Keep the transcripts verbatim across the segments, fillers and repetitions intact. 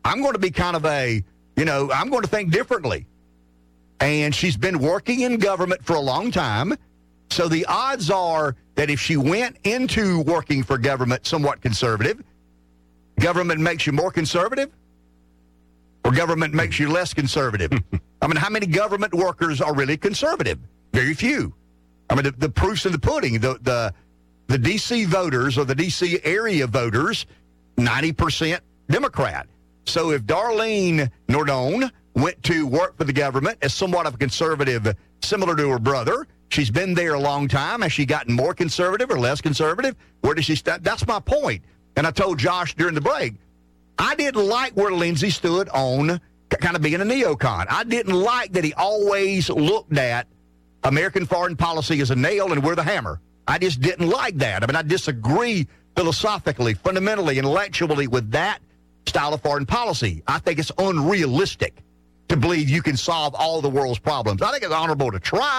I'm going to be kind of a, you know, I'm going to think differently. And she's been working in government for a long time. So the odds are that if she went into working for government somewhat conservative, government makes you more conservative or government makes you less conservative. I mean, how many government workers are really conservative? Very few. I mean, the, the proof's in the pudding. The, the, the D C voters or the D C area voters, ninety percent Democrat. So if Darlene Nordone went to work for the government as somewhat of a conservative, similar to her brother, she's been there a long time. Has she gotten more conservative or less conservative? Where does she stand? That's my point. And I told Josh during the break, I didn't like where Lindsey stood on kind of being a neocon. I didn't like that he always looked at American foreign policy as a nail and we're the hammer. I just didn't like that. I mean, I disagree philosophically, fundamentally, intellectually with that style of foreign policy. I think it's unrealistic to believe you can solve all the world's problems. I think it's honorable to try.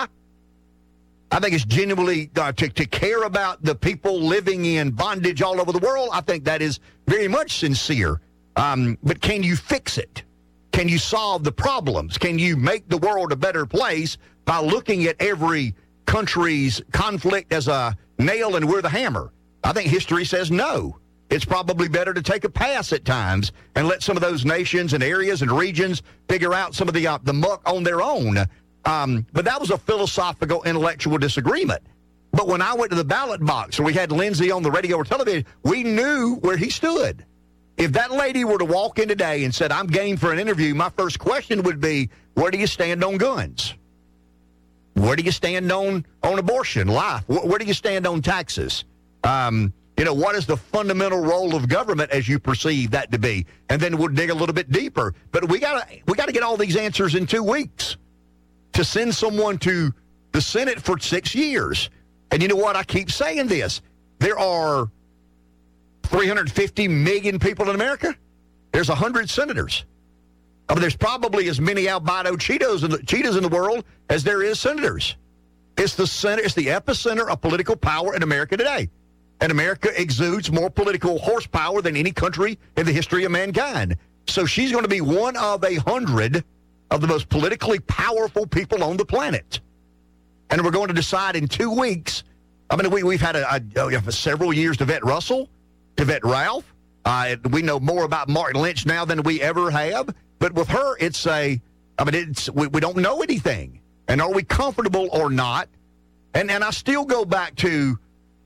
I think it's genuinely uh, to, to care about the people living in bondage all over the world. I think that is very much sincere. Um, but can you fix it? Can you solve the problems? Can you make the world a better place by looking at every country's conflict as a nail and we're the hammer? I think history says no. It's probably better to take a pass at times and let some of those nations and areas and regions figure out some of the uh, the muck on their own. Um, but that was a philosophical, intellectual disagreement. But when I went to the ballot box and we had Lindsey on the radio or television, we knew where he stood. If that lady were to walk in today and said, I'm game for an interview, my first question would be, where do you stand on guns? Where do you stand on, on abortion, life? Where, where do you stand on taxes? Um You know, what is the fundamental role of government as you perceive that to be? And then we'll dig a little bit deeper. But we gotta we gotta get all these answers in two weeks to send someone to the Senate for six years. And you know what? I keep saying this. There are three hundred fifty million people in America. There's one hundred senators. I mean, there's probably as many albino Cheetos in the, cheetahs in the world as there is senators. It's the center. It's the epicenter of political power in America today. And America exudes more political horsepower than any country in the history of mankind. So she's going to be one of a hundred of the most politically powerful people on the planet. And we're going to decide in two weeks. I mean, we, we've had a, a, a several years to vet Russell, to vet Ralph. Uh, we know more about Martin Lynch now than we ever have. But with her, it's a, I mean, it's we, we don't know anything. And are we comfortable or not? And and I still go back to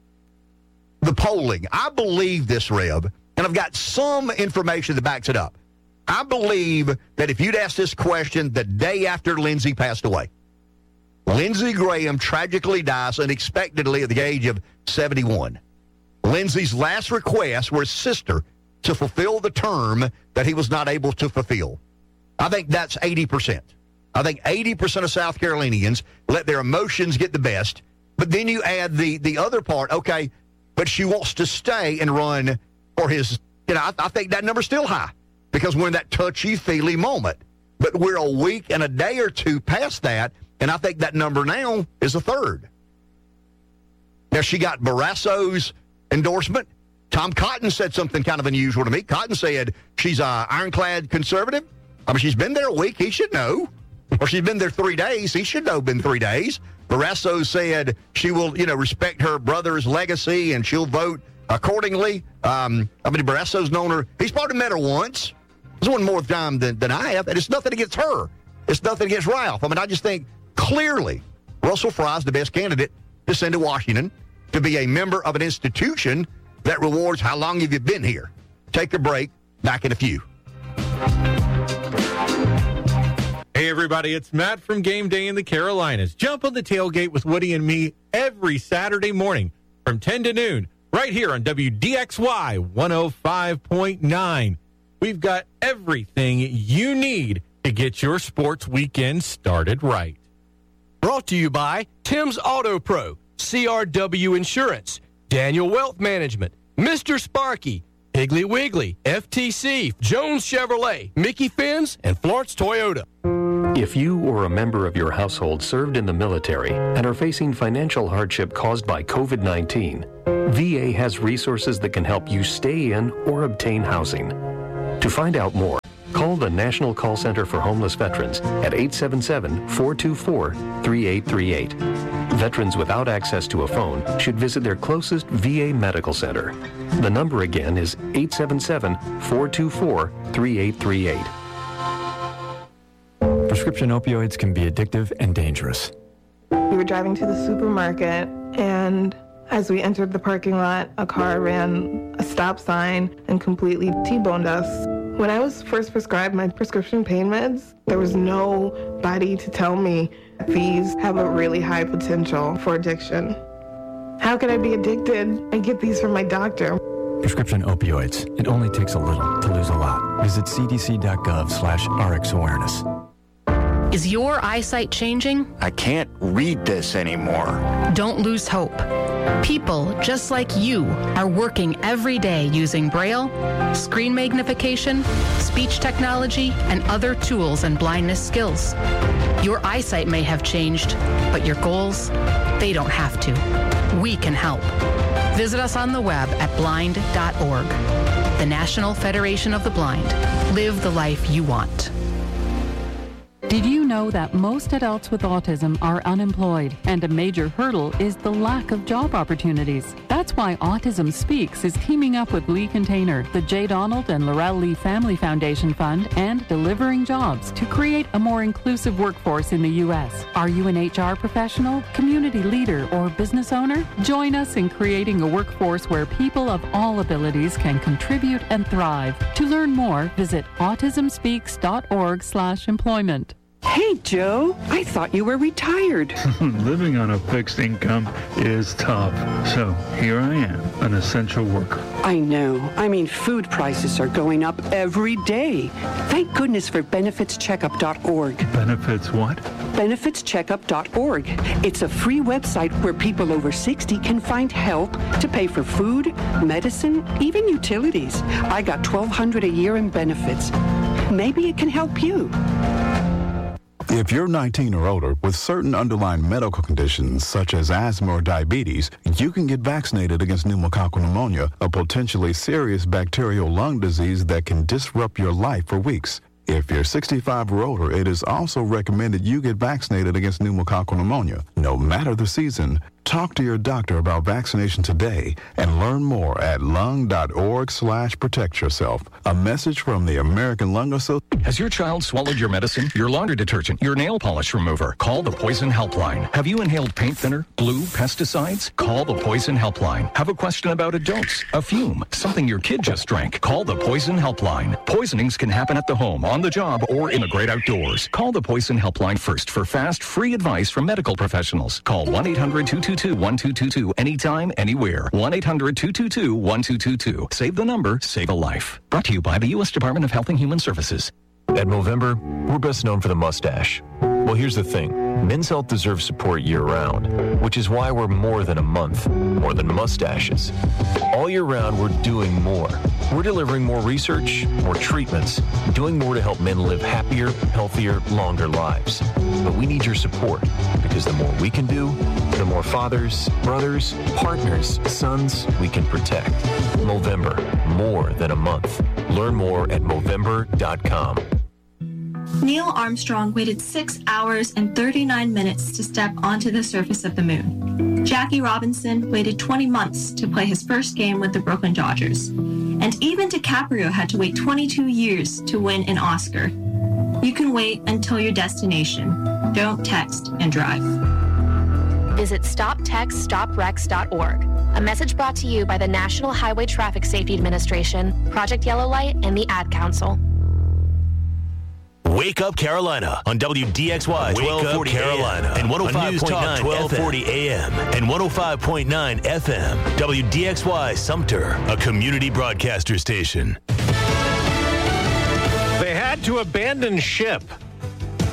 the polling. I believe this, Reb, and I've got some information that backs it up. I believe that if you'd asked this question the day after Lindsey passed away, Lindsey Graham tragically dies unexpectedly at the age of seventy-one. Lindsey's last requests were his sister to fulfill the term that he was not able to fulfill. I think that's eighty percent. I think eighty percent of South Carolinians let their emotions get the best, but then you add the, the other part, okay, but she wants to stay and run for his, you know, I, I think that number's still high because we're in that touchy-feely moment. But we're a week and a day or two past that, and I think that number now is a third. Now, she got Barrasso's endorsement. Tom Cotton said something kind of unusual to me. Cotton said she's an ironclad conservative. I mean, she's been there a week. He should know. Or she's been there three days. He should know been three days. Barrasso said she will, you know, respect her brother's legacy and she'll vote accordingly. Um, I mean, Barrasso's known her. He's probably met her once. There's one more time than, than I have. And it's nothing against her. It's nothing against Ralph. I mean, I just think clearly Russell Fry's the best candidate to send to Washington to be a member of an institution that rewards how long have you been here. Take a break. Back in a few. Hey, everybody, it's Matt from Game Day in the Carolinas. Jump on the tailgate with Woody and me every Saturday morning from ten to noon right here on W D X Y one oh five point nine. We've got everything you need to get your sports weekend started right. Brought to you by Tim's Auto Pro, C R W Insurance, Daniel Wealth Management, Mister Sparky, Piggly Wiggly, F T C, Jones Chevrolet, Mickey Fins, and Florence Toyota. If you or a member of your household served in the military and are facing financial hardship caused by COVID nineteen, V A has resources that can help you stay in or obtain housing. To find out more, Call the National Call Center for Homeless Veterans at eight seven seven, four two four, three eight three eight. Veterans without access to a phone should visit their closest V A medical center. The number again is eight seven seven, four two four, three eight three eight. Prescription opioids can be addictive and dangerous. We were driving to the supermarket, and as we entered the parking lot, a car ran a stop sign and completely T-boned us. When I was first prescribed my prescription pain meds, there was nobody to tell me these have a really high potential for addiction. How could I be addicted? I get these from my doctor. Prescription opioids. It only takes a little to lose a lot. Visit cdc.gov slash RxAwareness. Is your eyesight changing? I can't read this anymore. Don't lose hope. People just like you are working every day using Braille, screen magnification, speech technology, and other tools and blindness skills. Your eyesight may have changed, but your goals, they don't have to. We can help. Visit us on the web at blind dot org. The National Federation of the Blind. Live the life you want. Did you know that most adults with autism are unemployed, and a major hurdle is the lack of job opportunities? That's why Autism Speaks is teaming up with Lee Container, the J. Donald and Laurel Lee Family Foundation Fund, and Delivering Jobs to create a more inclusive workforce in the U S. Are you an H R professional, community leader, or business owner? Join us in creating a workforce where people of all abilities can contribute and thrive. To learn more, visit autism speaks dot org slash employment. Hey, Joe, I thought you were retired. Living on a fixed income is tough. So here I am, an essential worker. I know. I mean, food prices are going up every day. Thank goodness for benefits checkup dot org. Benefits what? benefits checkup dot org. It's a free website where people over sixty can find help to pay for food, medicine, even utilities. I got twelve hundred dollars a year in benefits. Maybe it can help you. If you're nineteen or older with certain underlying medical conditions such as asthma or diabetes, you can get vaccinated against pneumococcal pneumonia, a potentially serious bacterial lung disease that can disrupt your life for weeks. If you're sixty-five or older, it is also recommended you get vaccinated against pneumococcal pneumonia. No matter the season, talk to your doctor about vaccination today and learn more at lung dot org slash protect yourself. A message from the American Lung Association. Has your child swallowed your medicine, your laundry detergent, your nail polish remover? Call the Poison Helpline. Have you inhaled paint thinner, glue, pesticides? Call the Poison Helpline. Have a question about a dose, a fume, something your kid just drank? Call the Poison Helpline. Poisonings can happen at the home, on the job, or in the great outdoors. Call the Poison Helpline first for fast, free advice from medical professionals. Call one eight hundred two two two one two two two anytime, anywhere. one eight hundred two two two one two two two. Save the number, save a life. Brought to you by the U S Department of Health and Human Services. At Movember, we're best known for the mustache. Well, here's the thing. Men's health deserves support year-round, which is why we're more than a month, more than mustaches. All year round, we're doing more. We're delivering more research, more treatments, doing more to help men live happier, healthier, longer lives. But we need your support, because the more we can do, the more fathers, brothers, partners, sons we can protect. Movember, more than a month. Learn more at movember dot com. Neil Armstrong waited six hours and thirty-nine minutes to step onto the surface of the moon. Jackie Robinson waited twenty months to play his first game with the Brooklyn Dodgers. And even DiCaprio had to wait twenty-two years to win an Oscar. You can wait until your destination. Don't text and drive. Visit stop text stop wrecks dot org. A message brought to you by the National Highway Traffic Safety Administration, Project Yellow Light, and the Ad Council. Wake Up Carolina on W D X Y twelve forty Carolina and one oh five point nine twelve forty A M and one oh five point nine F M. W D X Y Sumter, a community broadcaster station. They had to abandon ship.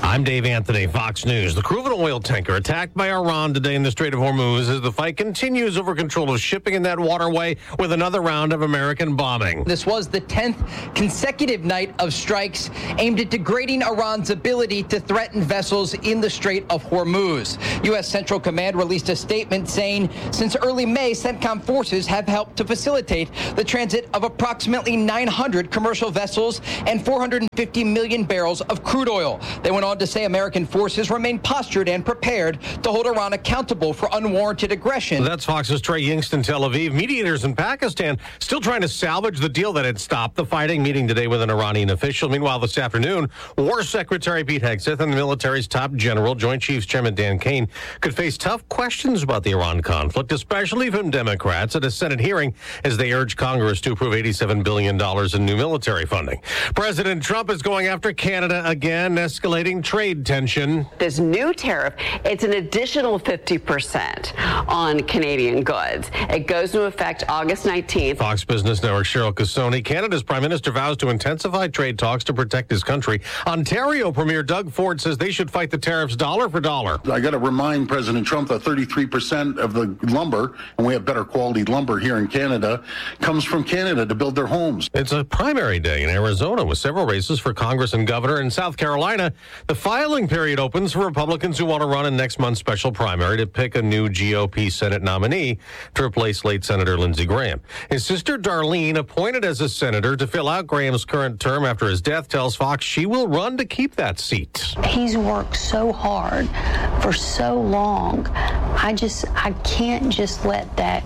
I'm Dave Anthony, Fox News. The crew of an oil tanker attacked by Iran today in the Strait of Hormuz as the fight continues over control of shipping in that waterway with another round of American bombing. This was the tenth consecutive night of strikes aimed at degrading Iran's ability to threaten vessels in the Strait of Hormuz. U S. Central Command released a statement saying since early May, CENTCOM forces have helped to facilitate the transit of approximately nine hundred commercial vessels and four hundred fifty million barrels of crude oil. They went on to say American forces remain postured and prepared to hold Iran accountable for unwarranted aggression. That's Fox's Trey Yingst in Tel Aviv. Mediators in Pakistan still trying to salvage the deal that had stopped the fighting, meeting today with an Iranian official. Meanwhile, this afternoon, War Secretary Pete Hegseth and the military's top general, Joint Chiefs Chairman Dan Kane, could face tough questions about the Iran conflict, especially from Democrats at a Senate hearing as they urge Congress to approve eighty-seven billion dollars in new military funding. President Trump is going after Canada again, escalating trade tension. This new tariff, it's an additional fifty percent on Canadian goods. It goes into effect August nineteenth. Fox Business Network Cheryl Casoni. Canada's Prime Minister vows to intensify trade talks to protect his country. Ontario Premier Doug Ford says they should fight the tariffs dollar for dollar. I got to remind President Trump that thirty-three percent of the lumber, and we have better quality lumber here in Canada, comes from Canada to build their homes. It's a primary day in Arizona with several races for Congress and governor. In South Carolina, the filing period opens for Republicans who want to run in next month's special primary to pick a new G O P Senate nominee to replace late Senator Lindsey Graham. His sister Darlene, appointed as a senator to fill out Graham's current term after his death, tells Fox she will run to keep that seat. He's worked so hard for so long. I just, I can't just let that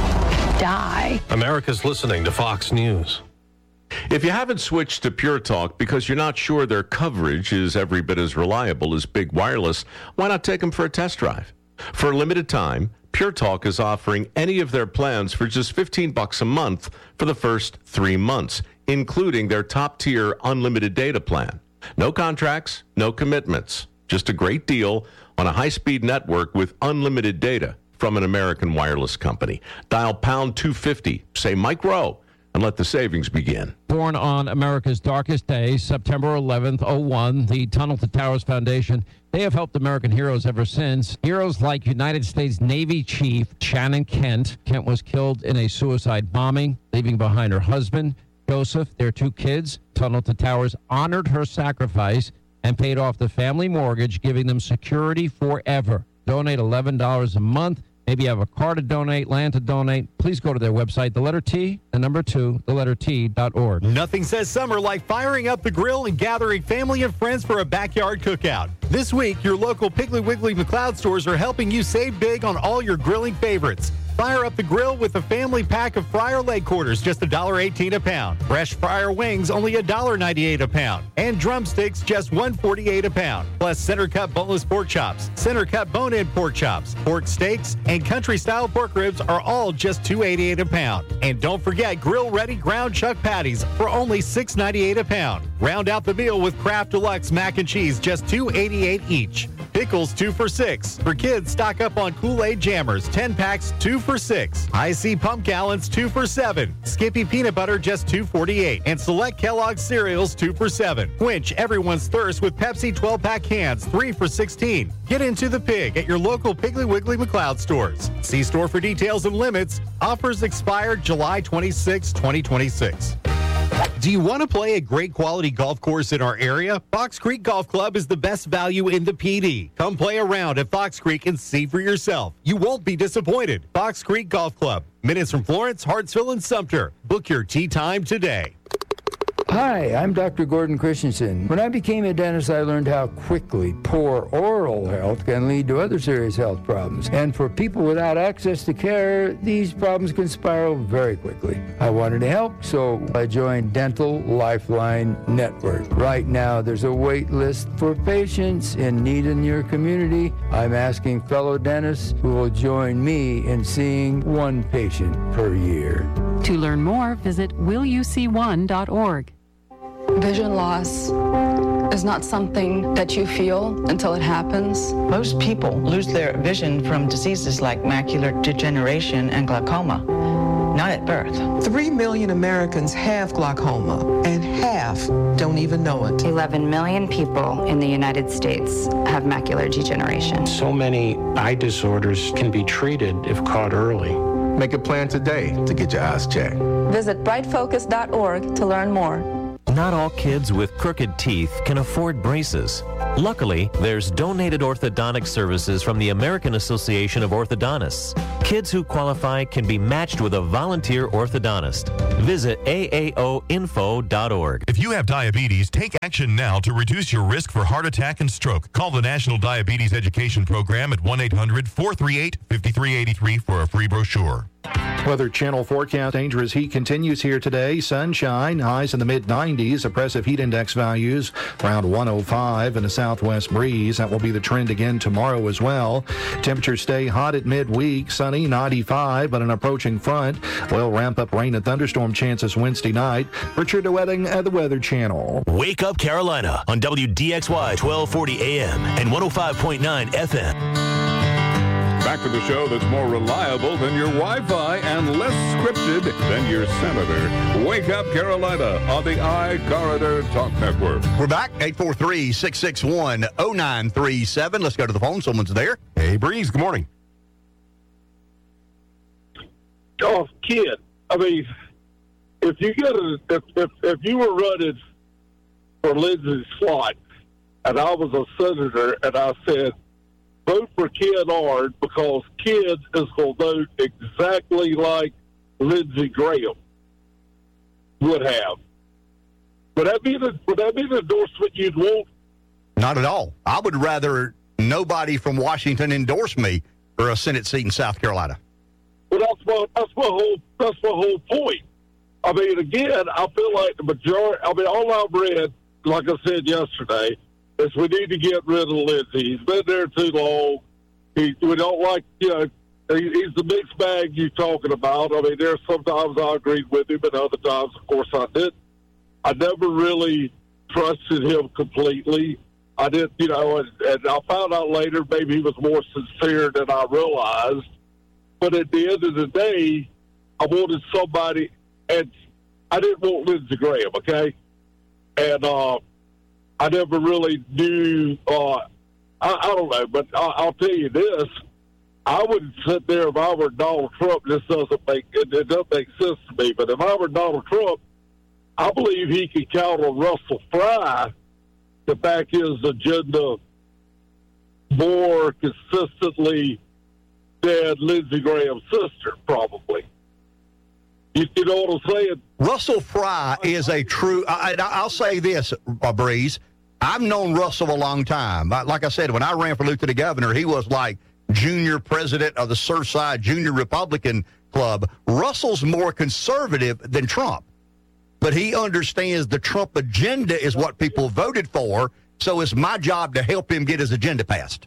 die. America's listening to Fox News. If you haven't switched to Pure Talk because you're not sure their coverage is every bit as reliable as Big Wireless, why not take them for a test drive? For a limited time, Pure Talk is offering any of their plans for just fifteen bucks a month for the first three months, including their top-tier unlimited data plan. No contracts, no commitments, just a great deal on a high-speed network with unlimited data from an American wireless company. Dial pound two fifty, say Mike Rowe, and let the savings begin. Born on America's darkest day, September eleventh, oh one, the Tunnel to Towers Foundation, they have helped American heroes ever since. Heroes like United States Navy Chief Shannon Kent. Kent was killed in a suicide bombing, leaving behind her husband, Joseph, their two kids. Tunnel to Towers honored her sacrifice and paid off the family mortgage, giving them security forever. Donate eleven dollars a month. Maybe you have a car to donate, land to donate. Please go to their website, the letter T, the number two, the letter T dot org. Nothing says summer like firing up the grill and gathering family and friends for a backyard cookout. This week, your local Piggly Wiggly McLeod stores are helping you save big on all your grilling favorites. Fire up the grill with a family pack of fryer leg quarters, just one dollar eighteen a pound. Fresh fryer wings, only one dollar ninety-eight a pound. And drumsticks, just one dollar forty-eight a pound. Plus center-cut boneless pork chops, center-cut bone-in pork chops, pork steaks, and country-style pork ribs are all just two dollars eighty-eight a pound. And don't forget grill-ready ground chuck patties for only six dollars ninety-eight a pound. Round out the meal with Kraft Deluxe mac and cheese, just two dollars eighty-eight each. Pickles, two for six. For kids, stock up on Kool-Aid Jammers, ten packs, two for six. I C Pump Gallons, two for seven. Skippy Peanut Butter, just two dollars forty-eight. And select Kellogg's cereals, two for seven. Quench everyone's thirst with Pepsi twelve-pack cans, three for sixteen. Get into the pig at your local Piggly Wiggly McLeod stores. See store for details and limits. Offers expire July twenty-sixth, twenty twenty-six. Do you want to play a great quality golf course in our area? Fox Creek Golf Club is the best value in the P D. Come play around at Fox Creek and see for yourself. You won't be disappointed. Fox Creek Golf Club. Minutes from Florence, Hartsville, and Sumter. Book your tee time today. Hi, I'm Doctor Gordon Christensen. When I became a dentist, I learned how quickly poor oral health can lead to other serious health problems. And for people without access to care, these problems can spiral very quickly. I wanted to help, so I joined Dental Lifeline Network. Right now, there's a wait list for patients in need in your community. I'm asking fellow dentists who will join me in seeing one patient per year. To learn more, visit will you see one dot org. Vision loss is not something that you feel until it happens. Most people lose their vision from diseases like macular degeneration and glaucoma. not at birth. Three million Americans have glaucoma, and half don't even know it. eleven million people in the United States have macular degeneration. So many eye disorders can be treated if caught early. Make a plan today to get your eyes checked. Visit bright focus dot org to learn more. Not all kids with crooked teeth can afford braces. Luckily, there's donated orthodontic services from the American Association of Orthodontists. Kids who qualify can be matched with a volunteer orthodontist. Visit A A O info dot org. If you have diabetes, take action now to reduce your risk for heart attack and stroke. Call the National Diabetes Education Program at one eight hundred four three eight five three eight three for a free brochure. Weather Channel forecast. Dangerous heat continues here today. Sunshine, highs in the mid nineties. Oppressive heat index values around one oh five, and a southwest breeze. That will be the trend again tomorrow as well. Temperatures stay hot at midweek. Sunny, ninety-five, but an approaching front will ramp up rain and thunderstorm chances Wednesday night. Richard DeWetting at the Weather Channel. Wake Up Carolina on W D X Y twelve forty A M and one oh five point nine F M. Back to the show that's more reliable than your Wi-Fi and less scripted than your senator. Wake Up Carolina on the iCorridor Talk Network. We're back, eight four three, six six one, oh nine three seven. Let's go to the phone. Someone's there. Hey, Breeze, good morning. Oh, kid, I mean, if you get a, if, if, if you were running for Lindsey's slot and I was a senator and I said, vote for Ken Ard because Ken is going to vote exactly like Lindsey Graham would have. Would that be the would that be the endorsement you'd want? Not at all. I would rather nobody from Washington endorse me for a Senate seat in South Carolina. Well, that's my that's my whole that's my whole point. I mean, again, I feel like the majority. I mean, all I've read, like I said yesterday, is we need to get rid of Lindsey. He's been there too long. He, we don't like, you know, he, he's the mixed bag you're talking about. I mean, there's sometimes I agreed with him, and other times, of course, I didn't. I never really trusted him completely. I did, you know, and, and I found out later maybe he was more sincere than I realized. But at the end of the day, I wanted somebody, and I didn't want Lindsey Graham, okay? And, uh, I never really knew, uh, I, I don't know, but I, I'll tell you this. I would sit there if I were Donald Trump. This doesn't make, it, it doesn't make sense to me, but if I were Donald Trump, I believe he could count on Russell Fry to back his agenda more consistently than Lindsey Graham's sister, probably. You, you know what I'm saying? Russell Fry is a true, I, I'll say this, uh, Breeze. I've known Russell a long time. Like I said, when I ran for lieutenant governor, he was like junior president of the Surfside Junior Republican Club. Russell's more conservative than Trump, but he understands the Trump agenda is what people voted for, so it's my job to help him get his agenda passed.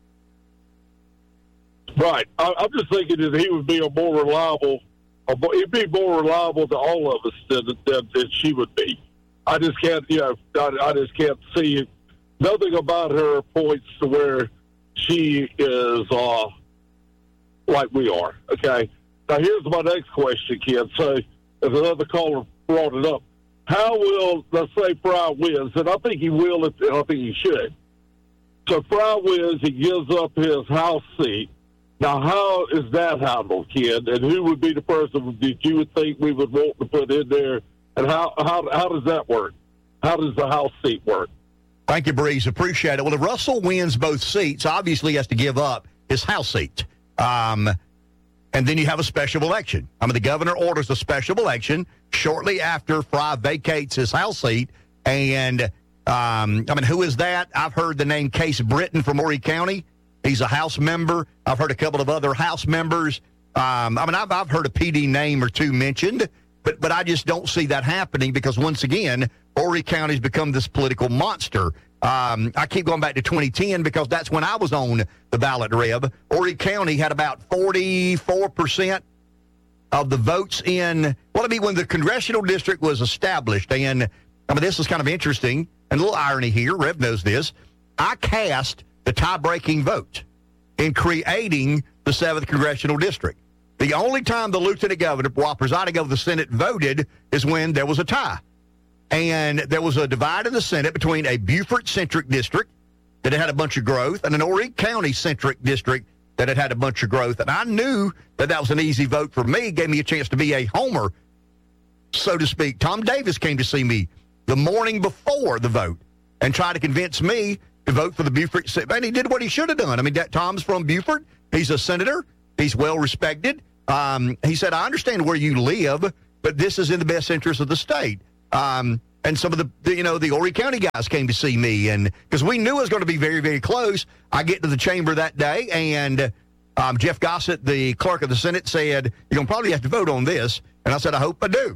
Right. I, I'm just thinking that he would be a more reliable, a, he'd be more reliable to all of us than, than, than she would be. I just can't, you know, I, I just can't see it. Nothing about her points to where she is uh, like we are. Okay. Now here's my next question, Ken. So, as another caller brought it up, how will, let's say, Fry wins, and I think he will, and I think he should. So Fry wins, he gives up his House seat. Now, how is that handled, Ken? And who would be the person that you would think we would want to put in there? And how, how how does that work? How does the House seat work? Thank you, Breeze. Appreciate it. Well, if Russell wins both seats, obviously he has to give up his House seat. Um, and then you have a special election. I mean, the governor orders a special election shortly after Fry vacates his House seat. And, um, I mean, who is that? I've heard the name Case Britton from Horry County. He's a House member. I've heard a couple of other House members. Um, I mean, I've, I've heard a P D name or two mentioned. But but I just don't see that happening because, once again, Horry County's become this political monster. Um, I keep going back to twenty ten because that's when I was on the ballot, Reb. Horry County had about forty-four percent of the votes in, well, I mean, when the congressional district was established. And, I mean, this is kind of interesting, and a little irony here. Reb knows this. I cast the tie-breaking vote in creating the seventh congressional district. The only time the lieutenant governor, while presiding over the Senate, voted is when there was a tie. And there was a divide in the Senate between a Beaufort-centric district that had had a bunch of growth and an Horry County-centric district that had had a bunch of growth. And I knew that that was an easy vote for me, gave me a chance to be a homer, so to speak. Tom Davis came to see me the morning before the vote and tried to convince me to vote for the Beaufort. And he did what he should have done. I mean, that Tom's from Beaufort. He's a senator. He's well-respected. Um, he said, I understand where you live, but this is in the best interest of the state. Um, and some of the, the, you know, the Horry County guys came to see me, and because we knew it was going to be very, very close. I get to the chamber that day, and um, Jeff Gossett, the clerk of the Senate, said, you're going to probably have to vote on this. And I said, I hope I do.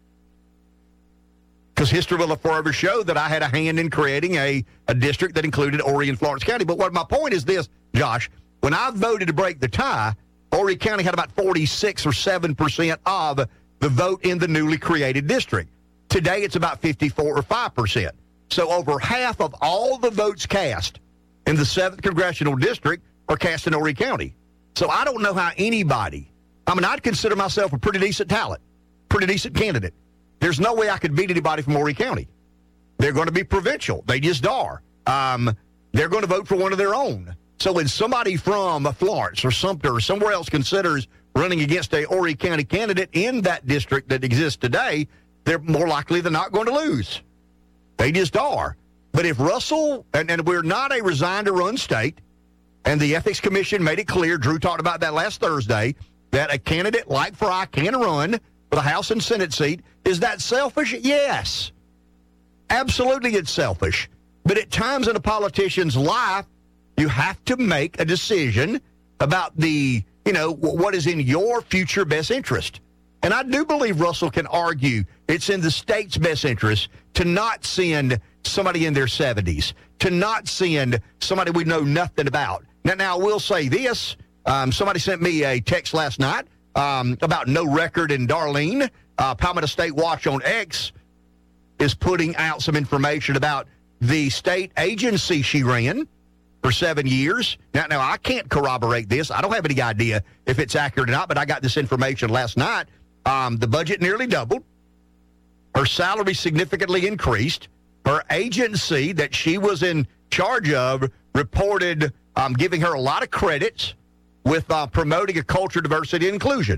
Because history will forever show that I had a hand in creating a, a district that included Horry and Florence County. But what my point is this, Josh, when I voted to break the tie, Horry County had about forty-six or seven percent of the vote in the newly created district. Today, it's about fifty-four or five percent. So over half of all the votes cast in the seventh Congressional District are cast in Horry County. So I don't know how anybody, I mean, I'd consider myself a pretty decent talent, pretty decent candidate. There's no way I could beat anybody from Horry County. They're going to be provincial. They just are. Um, they're going to vote for one of their own. So when somebody from Florence or Sumter or somewhere else considers running against a Horry County candidate in that district that exists today, they're more likely than not going to lose. They just are. But if Russell, and, and we're not a resigned to run state, and the Ethics Commission made it clear, Drew talked about that last Thursday, that a candidate like Fry can run for the House and Senate seat. Is that selfish? Yes. Absolutely it's selfish. But at times in a politician's life, you have to make a decision about the, you know, what is in your future best interest. And I do believe Russell can argue it's in the state's best interest to not send somebody in their seventies, to not send somebody we know nothing about. Now, now I will say this. Um, somebody sent me a text last night um, about no record in Darlene. Uh, Palmetto State Watch on X is putting out some information about the state agency she ran for seven years. Now, now, I can't corroborate this. I don't have any idea if it's accurate or not, but I got this information last night. Um, the budget nearly doubled. Her salary significantly increased. Her agency that she was in charge of reported um, giving her a lot of credits with uh, promoting a culture, diversity, and inclusion.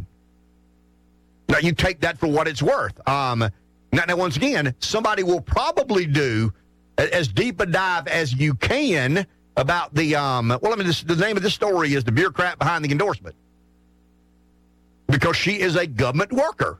Now, you take that for what it's worth. Um, now, now, once again, somebody will probably do as deep a dive as you can about the, um, well, I mean, this, the name of this story is The Bureaucrat Behind the Endorsement. Because she is a government worker.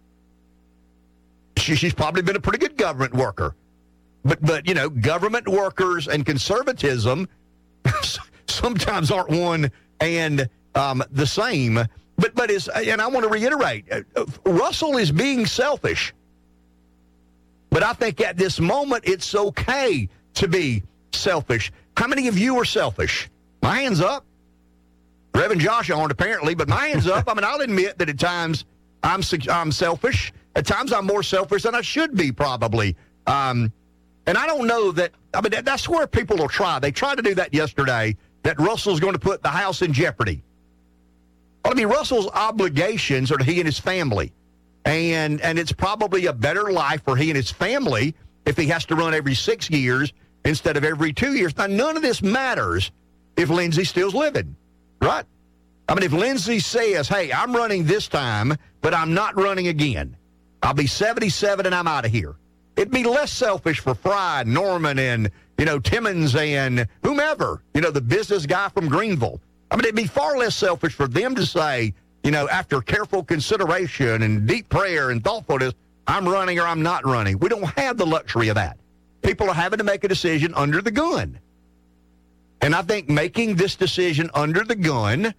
She, she's probably been a pretty good government worker. But, but you know, government workers and conservatism sometimes aren't one and um, the same. But, but is, and I want to reiterate, uh, Russell is being selfish. But I think at this moment, it's okay to be selfish. How many of you are selfish? My hand's up. Reverend Josh aren't apparently, but my hand's up. I mean, I'll admit that at times I'm I'm selfish. At times I'm more selfish than I should be, probably. Um, and I don't know that, I mean, that, that's where people will try. They tried to do that yesterday, that Russell's going to put the House in jeopardy. Well, I mean, Russell's obligations are to he and his family. And, and it's probably a better life for he and his family if he has to run every six years instead of every two years. Now, none of this matters if Lindsey still's living, right? I mean, if Lindsey says, hey, I'm running this time, but I'm not running again. I'll be seventy-seven and I'm out of here. It'd be less selfish for Fry, Norman, and, you know, Timmons and whomever, you know, the business guy from Greenville. I mean, it'd be far less selfish for them to say, you know, after careful consideration and deep prayer and thoughtfulness, I'm running or I'm not running. We don't have the luxury of that. People are having to make a decision under the gun. And I think making this decision under the gun,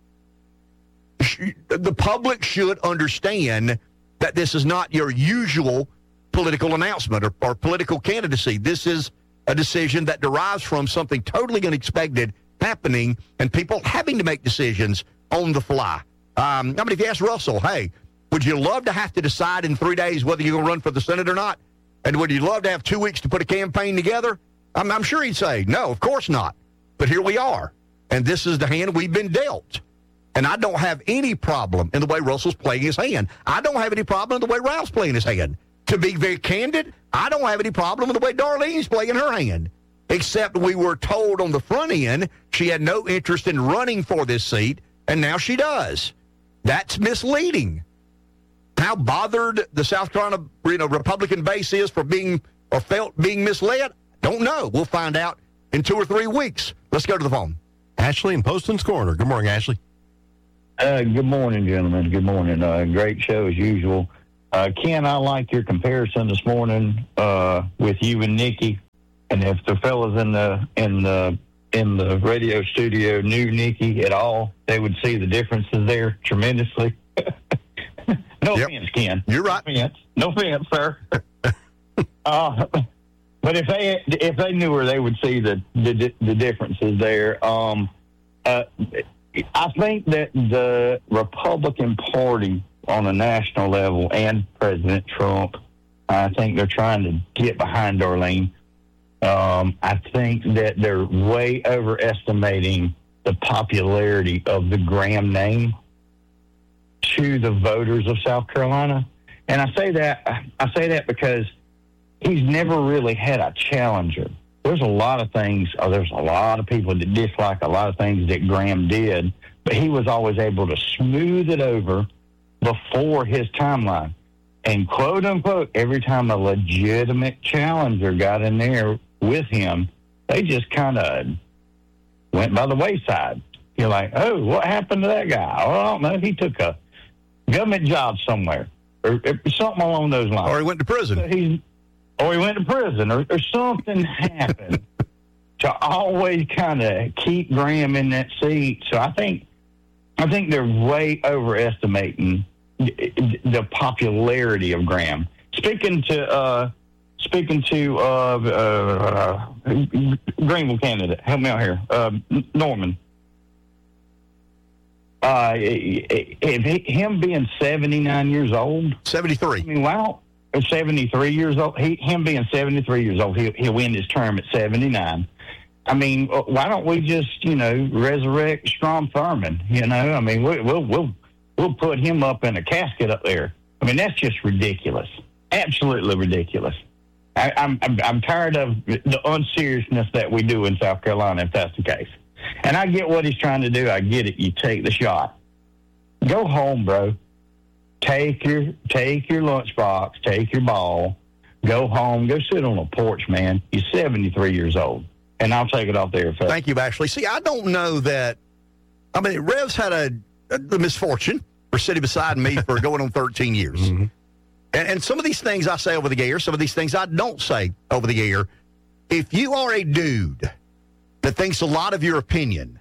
the public should understand that this is not your usual political announcement or, or political candidacy. This is a decision that derives from something totally unexpected happening and people having to make decisions on the fly. Um, I mean, if you ask Russell, hey, would you love to have to decide in three days whether you're going to run for the Senate or not? And would you love to have two weeks to put a campaign together? I'm, I'm sure he'd say, no, of course not. But here we are. And this is the hand we've been dealt. And I don't have any problem in the way Russell's playing his hand. I don't have any problem in the way Ralph's playing his hand. To be very candid, I don't have any problem with the way Darlene's playing her hand. Except we were told on the front end she had no interest in running for this seat, and now she does. That's misleading. How bothered the South Carolina you know, Republican base is for being or felt being misled, don't know. We'll find out in two or three weeks. Let's go to the phone. Ashley in Poston's Corner. Good morning, Ashley. Uh, good morning, gentlemen. Good morning. Uh, great show as usual. Uh, Ken, I like your comparison this morning uh, with you and Nikki. And if the fellas in the in the in the radio studio knew Nikki at all, they would see the differences there tremendously. No yep. offense, Ken. You're right. No offense, no offense sir. uh, but if they if they knew her, they would see the the, the differences there. Um, uh, I think that the Republican Party on a national level and President Trump, I think they're trying to get behind Darlene. Um, I think that they're way overestimating the popularity of the Graham name to the voters of South Carolina. And I say that I say that because he's never really had a challenger. There's a lot of things, or there's a lot of people that dislike a lot of things that Graham did, but he was always able to smooth it over before his timeline. And quote unquote, every time a legitimate challenger got in there with him, they just kind of went by the wayside. You're like, oh, what happened to that guy? Oh, I don't know. He took a government job somewhere or, or something along those lines. Or he went to prison. So he's, or he went to prison or, or something happened to always kind of keep Graham in that seat. So I think, I think they're way overestimating the popularity of Graham. Speaking to uh, speaking to uh, uh, Greenville candidate, help me out here, uh, Norman. Uh, if he, him being seventy-nine years old, seventy-three. I mean, wow, seventy-three years old. He, him being seventy-three years old, he, he'll win his term at seventy-nine. I mean, why don't we just, you know, resurrect Strom Thurmond? You know, I mean, we, we'll we'll we'll put him up in a casket up there. I mean, that's just ridiculous, absolutely ridiculous. I, I'm, I'm I'm tired of the unseriousness that we do in South Carolina, if that's the case. And I get what he's trying to do. I get it. You take the shot. Go home, bro. Take your take your lunchbox. Take your ball. Go home. Go sit on a porch, man. You're seventy-three years old. And I'll take it off there. Folks. Thank you, Ashley. See, I don't know that. I mean, Rev's had a, a the misfortune for sitting beside me for going on thirteen years. Mm-hmm. And, and some of these things I say over the air, some of these things I don't say over the air. If you are a dude that thinks a lot of your opinion,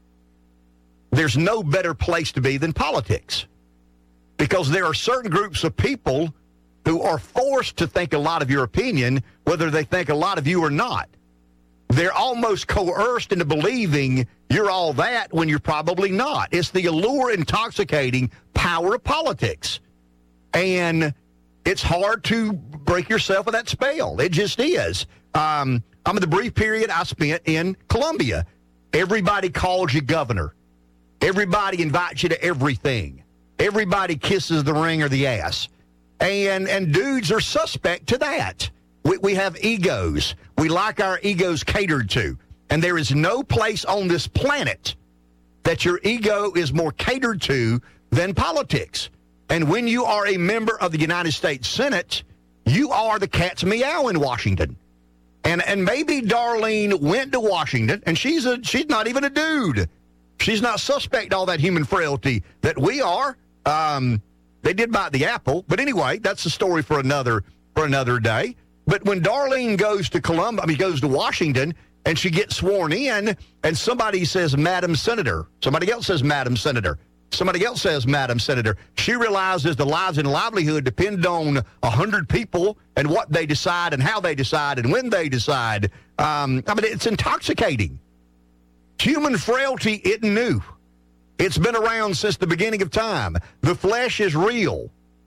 there's no better place to be than politics. Because there are certain groups of people who are forced to think a lot of your opinion, whether they think a lot of you or not. They're almost coerced into believing you're all that when you're probably not. It's the allure, intoxicating power of politics. And it's hard to break yourself of that spell. It just is. Um, I mean, the brief period I spent in Columbia, everybody calls you governor. Everybody invites you to everything. Everybody kisses the ring or the ass. And, and dudes are suspect to that. We, we have egos. We like our egos catered to. And there is no place on this planet that your ego is more catered to than politics. And when you are a member of the United States Senate, you are the cat's meow in Washington. And and maybe Darlene went to Washington, and she's a she's not even a dude. She's not suspect all that human frailty that we are. Um, they did bite the apple. But anyway, that's a story for another for another day. But when Darlene goes to Columbia, I mean, goes to Washington, and she gets sworn in, and somebody says, Madam Senator. Somebody else says, Madam Senator. Somebody else says, Madam Senator. She realizes the lives and livelihood depend on a hundred people and what they decide and how they decide and when they decide. Um, I mean, it's intoxicating. Human frailty isn't new. It's been around since the beginning of time. The flesh is real.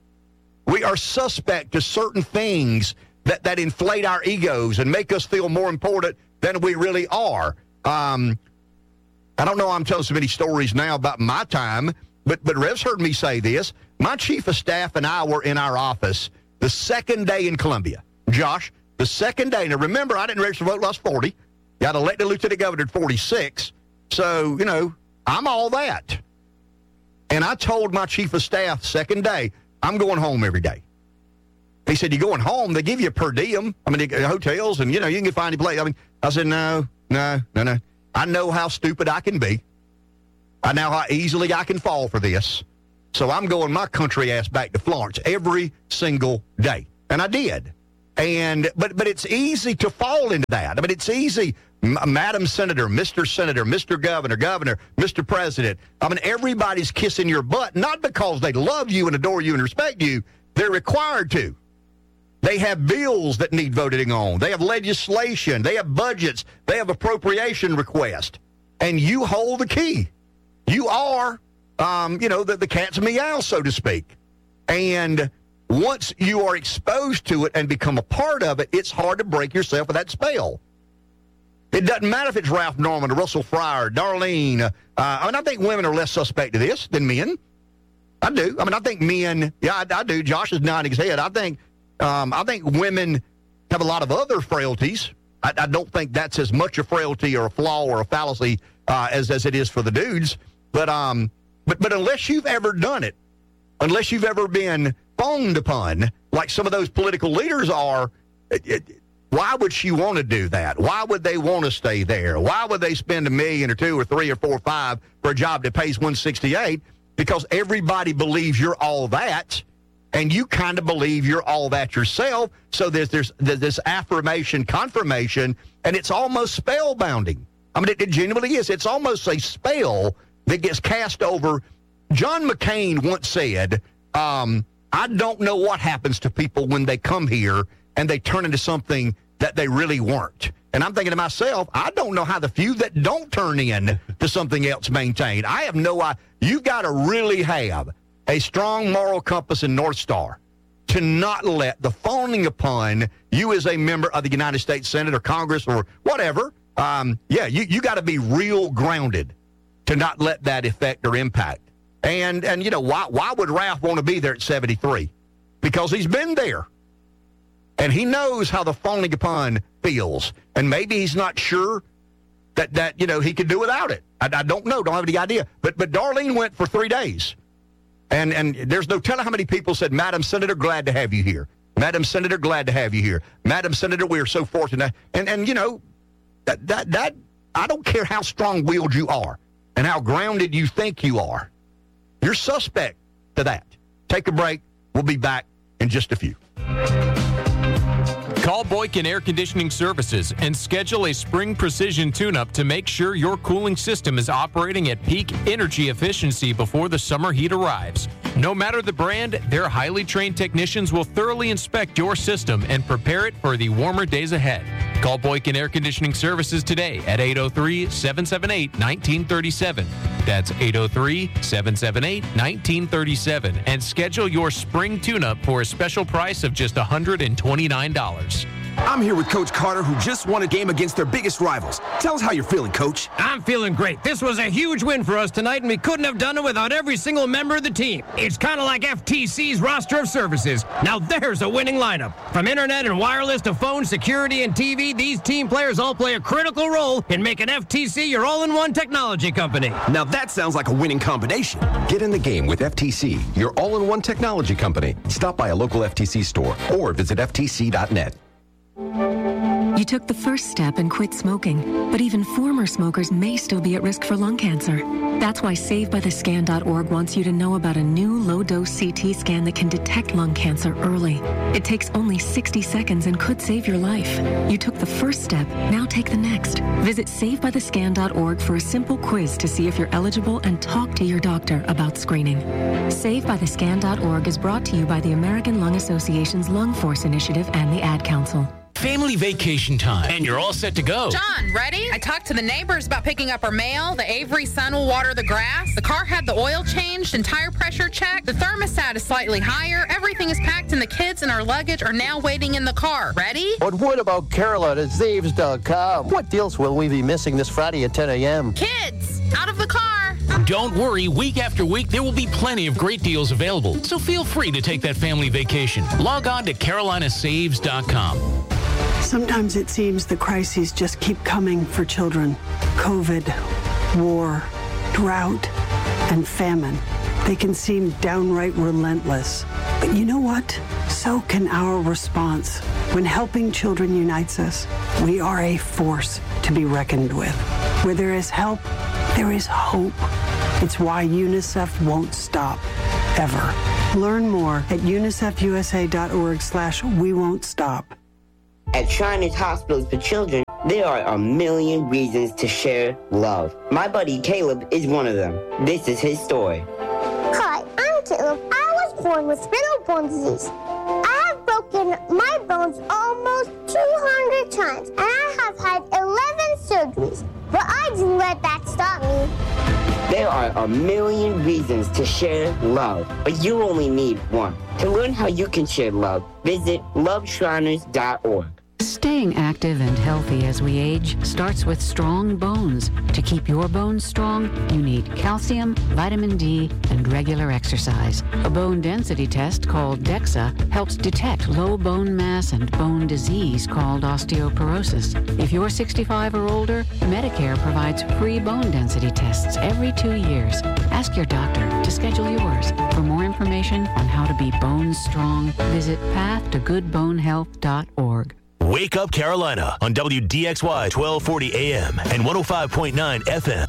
We are suspect to certain things that, that inflate our egos and make us feel more important than we really are. Um, I don't know I'm telling so many stories now about my time, but, but Rev's heard me say this. My chief of staff and I were in our office the second day in Columbia. Josh, the second day. Now, remember, I didn't register to vote until I was forty. Got elected lieutenant governor at forty-six. So, you know, I'm all that. And I told my chief of staff second day, I'm going home every day. He said, you going home? They give you a per diem. I mean, hotels, and, you know, you can find a place. I mean, I said, no, no, no, no. I know how stupid I can be. I know how easily I can fall for this. So I'm going my country ass back to Florence every single day. And I did. And but but it's easy to fall into that. I mean, it's easy. M- Madam Senator, Mister Senator, Mister Governor, Governor, Mister President. I mean, everybody's kissing your butt, not because they love you and adore you and respect you. They're required to. They have bills that need voting on. They have legislation. They have budgets. They have appropriation requests. And you hold the key. You are, um, you know, the, the cat's meow, so to speak. And once you are exposed to it and become a part of it, it's hard to break yourself of that spell. It doesn't matter if it's Ralph Norman or Russell Fryer, Darlene. Uh, I mean, I think women are less suspect of this than men. I do. I mean, I think men, yeah, I, I do. Josh is nodding his head. I think Um, I think women have a lot of other frailties. I, I don't think that's as much a frailty or a flaw or a fallacy uh, as as it is for the dudes. But um, but but unless you've ever done it, unless you've ever been phoned upon, like some of those political leaders are, it, it, why would she want to do that? Why would they want to stay there? Why would they spend a million or two or three or four or five for a job that pays one sixty-eight? Because everybody believes you're all that. And you kind of believe you're all that yourself. So there's, there's there's this affirmation, confirmation, and it's almost spellbounding. I mean, it, it genuinely is. It's almost a spell that gets cast over. John McCain once said, um, I don't know what happens to people when they come here and they turn into something that they really weren't. And I'm thinking to myself, I don't know how the few that don't turn in to something else maintain. I have no idea. You've got to really have a strong moral compass and North Star to not let the phoning upon you as a member of the United States Senate or Congress or whatever, um, yeah, you, you got to be real grounded to not let that affect or impact. And, and you know, why, why would Ralph want to be there at seventy-three? Because he's been there. And he knows how the phoning upon feels. And maybe he's not sure that, that you know, he could do without it. I, I don't know, don't have any idea. But, but Darlene went for three days. And and there's no telling how many people said, Madam Senator, glad to have you here. Madam Senator, glad to have you here. Madam Senator, we are so fortunate. And, and you know, that, that, that I don't care how strong-willed you are and how grounded you think you are. You're suspect to that. Take a break. We'll be back in just a few. Call Boykin Air Conditioning Services and schedule a spring precision tune-up to make sure your cooling system is operating at peak energy efficiency before the summer heat arrives. No matter the brand, their highly trained technicians will thoroughly inspect your system and prepare it for the warmer days ahead. Call Boykin Air Conditioning Services today at eight oh three, seven seven eight, one nine three seven. That's eight oh three, seven seven eight, one nine three seven. And schedule your spring tune-up for a special price of just one hundred twenty-nine dollars. I'm here with Coach Carter, who just won a game against their biggest rivals. Tell us how you're feeling, Coach. I'm feeling great. This was a huge win for us tonight, and we couldn't have done it without every single member of the team. It's kind of like F T C's roster of services. Now there's a winning lineup. From internet and wireless to phone, security, and T V, these team players all play a critical role in making F T C your all-in-one technology company. Now that sounds like a winning combination. Get in the game with F T C, your all-in-one technology company. Stop by a local F T C store or visit F T C dot net. You took the first step and quit smoking, but even former smokers may still be at risk for lung cancer. That's why Save By The Scan dot org wants you to know about a new low-dose C T scan that can detect lung cancer early. It takes only sixty seconds and could save your life. You took the first step, now take the next. Visit Save By The Scan dot org for a simple quiz to see if you're eligible and talk to your doctor about screening. Save By The Scan dot org is brought to you by the American Lung Association's Lung Force Initiative and the Ad Council. Family vacation time, and you're all set to go. John, ready? I talked to the neighbors about picking up our mail. The Avery son will water the grass. The car had the oil changed and tire pressure checked. The thermostat is slightly higher. Everything is packed, and the kids and our luggage are now waiting in the car. Ready? But what about Carolina Zaves dot com? What deals will we be missing this Friday at ten a.m.? Kids, out of the car. Don't worry, week after week, there will be plenty of great deals available. So feel free to take that family vacation. Log on to Carolina Saves dot com. Sometimes it seems the crises just keep coming for children. COVID, war, drought, and famine. They can seem downright relentless. But you know what? So can our response. When helping children unites us, we are a force to be reckoned with. Where there is help, there is hope. It's why UNICEF won't stop, ever. Learn more at unicefusa.org slash we won't stop. At Shriners Hospitals for Children, there are a million reasons to share love. My buddy Caleb is one of them. This is his story. Hi, I'm Caleb. I was born with spinal bone disease. I have broken my bones almost two hundred times, and I have had eleven surgeries. But I didn't let that stop me. There are a million reasons to share love, but you only need one. To learn how you can share love, visit love shriners dot org. Staying active and healthy as we age starts with strong bones. To keep your bones strong, you need calcium, vitamin D, and regular exercise. A bone density test called DEXA helps detect low bone mass and bone disease called osteoporosis. If you're sixty-five or older, Medicare provides free bone density tests every two years. Ask your doctor to schedule yours. For more information on how to be bone strong, visit path to good bone health dot org. Wake Up Carolina on W D X Y twelve forty A M and one oh five point nine F M.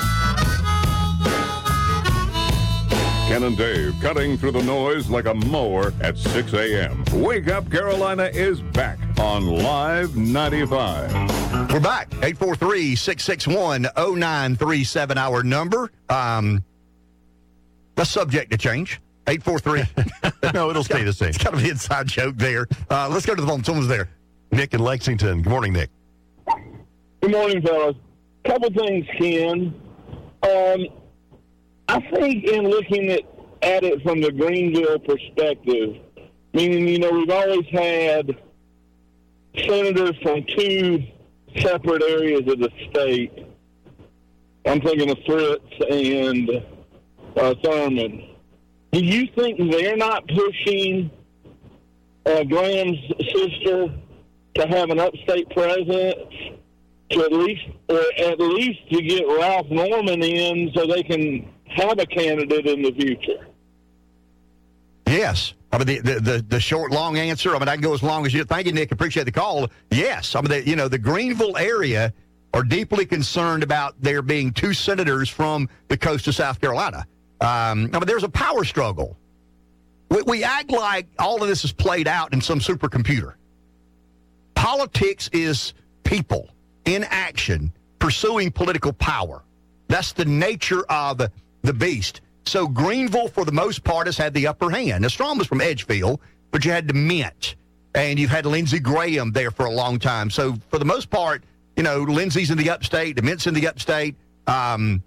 Ken and Dave cutting through the noise like a mower at six a.m. Wake Up Carolina is back on Live ninety-five. We're back. eight four three, six six one, oh nine three seven, our number. Um, that's subject to change. eight four three. No, it'll stay the same. It's kind of an inside joke there. Uh, let's go to the phone. Someone's there. Nick in Lexington. Good morning, Nick. Good morning, fellas. Couple things, Ken. Um, I think in looking at, at it from the Greenville perspective, meaning, you know, we've always had senators from two separate areas of the state. I'm thinking of Fritz and uh, Thurman. Do you think they're not pushing uh, Graham's sister to have an upstate presence, to at least, or at least to get Ralph Norman in so they can have a candidate in the future? Yes. I mean, the, the, the, the short, long answer, I mean, I can go as long as you. Thank you, Nick. Appreciate the call. Yes. I mean, the, you know, the Greenville area are deeply concerned about there being two senators from the coast of South Carolina. Um, I mean, there's a power struggle. We, we act like all of this is played out in some supercomputer. Politics is people in action pursuing political power. That's the nature of the beast. So Greenville, for the most part, has had the upper hand. Now, Strom was from Edgefield, but you had DeMint, and you've had Lindsey Graham there for a long time. So for the most part, you know, Lindsey's in the upstate, DeMint's in the upstate. Um,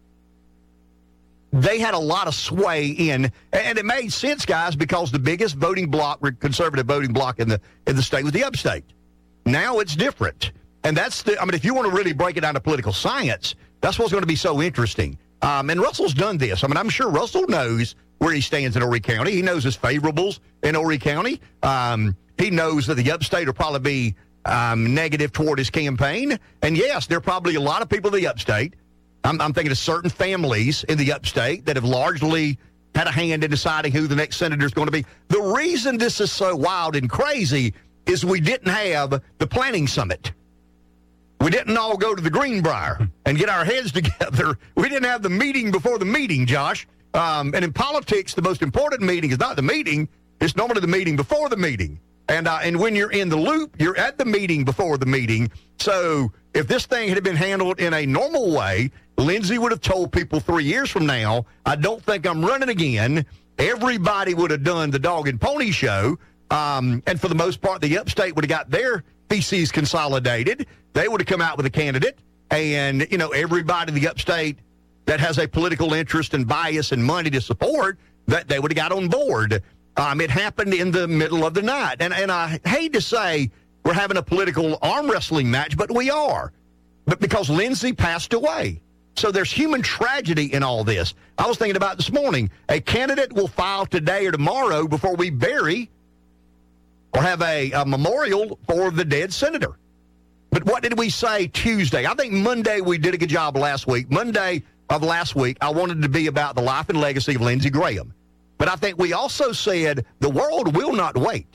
they had a lot of sway in, and it made sense, guys, because the biggest voting bloc, conservative voting bloc in the in the state was the upstate. Now it's different. And that's the, I mean, if you want to really break it down to political science, that's what's going to be so interesting. Um, and Russell's done this. I mean, I'm sure Russell knows where he stands in Horry County. He knows his favorables in Horry County. Um, he knows that the upstate will probably be um, negative toward his campaign. And yes, there are probably a lot of people in the upstate. I'm, I'm thinking of certain families in the upstate that have largely had a hand in deciding who the next senator is going to be. The reason this is so wild and crazy is we didn't have the planning summit. We didn't all go to the Greenbrier and get our heads together. We didn't have the meeting before the meeting, Josh. Um, and in politics, the most important meeting is not the meeting. It's normally the meeting before the meeting. And uh, and when you're in the loop, you're at the meeting before the meeting. So if this thing had been handled in a normal way, Lindsey would have told people three years from now, I don't think I'm running again. Everybody would have done the dog and pony show. Um, and for the most part, the upstate would have got their P C's consolidated, they would have come out with a candidate, and, you know, everybody in the upstate that has a political interest and bias and money to support, that they would have got on board. Um, it happened in the middle of the night. And, and I hate to say we're having a political arm wrestling match, but we are. But because Lindsey passed away. So there's human tragedy in all this. I was thinking about this morning, a candidate will file today or tomorrow before we bury or have a, a memorial for the dead senator. But what did we say Tuesday? I think Monday we did a good job last week. Monday of last week, I wanted to be about the life and legacy of Lindsey Graham. But I think we also said the world will not wait.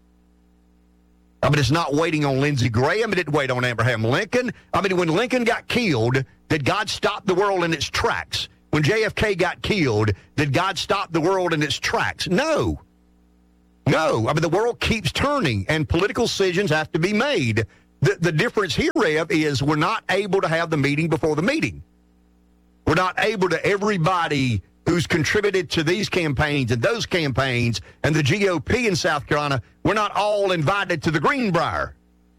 I mean, it's not waiting on Lindsey Graham. It didn't wait on Abraham Lincoln. I mean, when Lincoln got killed, did God stop the world in its tracks? When J F K got killed, did God stop the world in its tracks? No. No. I mean, the world keeps turning, and political decisions have to be made. The, the difference here, Rev, is we're not able to have the meeting before the meeting. We're not able to, everybody who's contributed to these campaigns and those campaigns and the G O P in South Carolina, we're not all invited to the Greenbrier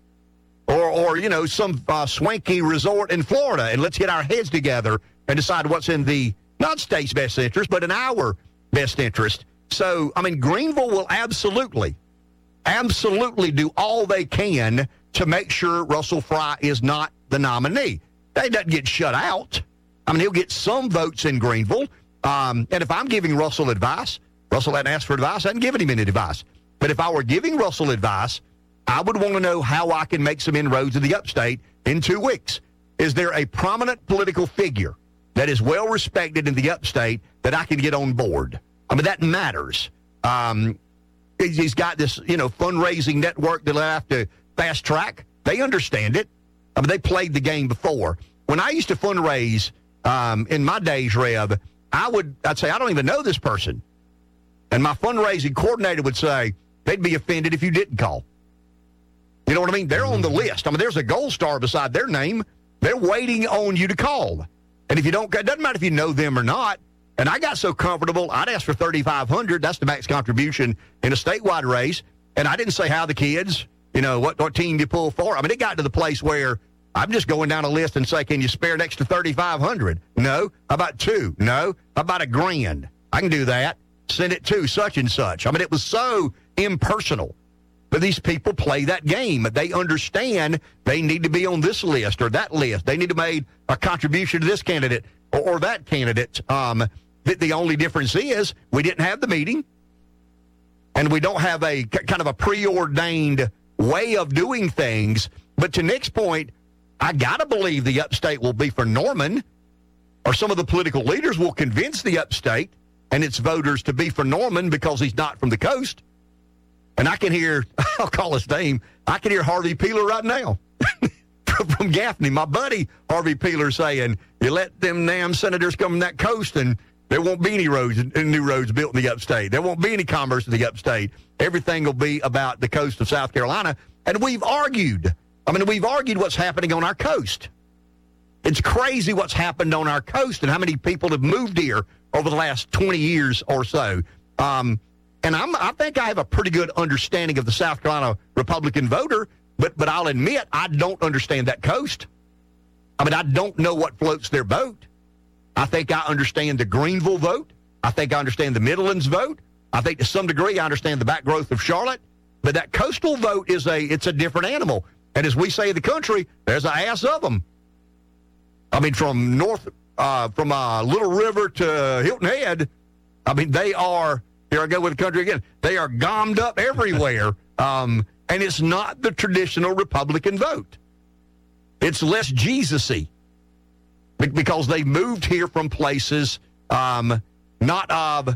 or, or you know, some uh, swanky resort in Florida, and let's get our heads together and decide what's in the, not state's best interest, but in our best interest. So, I mean, Greenville will absolutely, absolutely do all they can to make sure Russell Fry is not the nominee. He doesn't get shut out. I mean, he'll get some votes in Greenville. Um, and if I'm giving Russell advice, Russell hadn't asked for advice, I hadn't given him any advice. But if I were giving Russell advice, I would want to know how I can make some inroads in the upstate in two weeks. Is there a prominent political figure that is well respected in the upstate that I can get on board? I mean, that matters. Um, he's got this, you know, fundraising network that I have to fast track. They understand it. I mean, they played the game before. When I used to fundraise um, in my days, Rev, I would, I'd say, I don't even know this person. And my fundraising coordinator would say, they'd be offended if you didn't call. You know what I mean? They're on the list. I mean, there's a gold star beside their name. They're waiting on you to call. And if you don't, it doesn't matter if you know them or not. And I got so comfortable, I'd ask for thirty-five hundred dollars. That's the max contribution in a statewide race. And I didn't say how the kids, you know, what, what team you pull for. I mean, it got to the place where I'm just going down a list and say, can you spare an extra thirty-five hundred dollars? No. How about two? No. How about a grand? I can do that. Send it to such and such. I mean, it was so impersonal. But these people play that game. They understand they need to be on this list or that list. They need to make a contribution to this candidate or, or that candidate. Um, the, the only difference is we didn't have the meeting, and we don't have a kind of a preordained way of doing things. But to Nick's point, I got to believe the upstate will be for Norman, or some of the political leaders will convince the upstate and its voters to be for Norman because he's not from the coast. And I can hear, I'll call his name, I can hear Harvey Peeler right now from Gaffney, my buddy Harvey Peeler, saying, you let them damn senators come from that coast and there won't be any roads, new roads built in the upstate. There won't be any commerce in the upstate. Everything will be about the coast of South Carolina. And we've argued. I mean, we've argued what's happening on our coast. It's crazy what's happened on our coast and how many people have moved here over the last twenty years or so. Um, and I'm, I think I have a pretty good understanding of the South Carolina Republican voter, but, but I'll admit I don't understand that coast. I mean, I don't know what floats their boat. I think I understand the Greenville vote. I think I understand the Midlands vote. I think to some degree I understand the back growth of Charlotte. But that coastal vote is a, it's a different animal. And as we say in the country, there's an ass of them. I mean, from north, uh, from uh, Little River to Hilton Head, I mean, they are, here I go with the country again, they are gommed up everywhere. um, and it's not the traditional Republican vote. It's less Jesus-y because they moved here from places um, not of